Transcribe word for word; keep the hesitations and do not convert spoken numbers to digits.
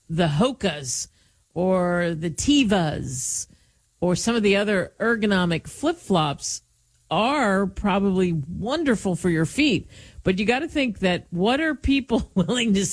the Hokas or the Tevas or some of the other ergonomic flip-flops are probably wonderful for your feet. But you got to think that what are people willing to